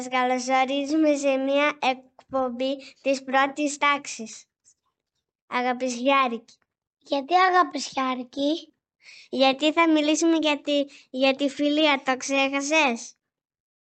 Σας καλωσορίζουμε σε μια εκπομπή της πρώτης τάξης. Αγαπησιάρικη. Γιατί αγαπησιάρικη? Γιατί θα μιλήσουμε για τη φιλία, το ξέχασες?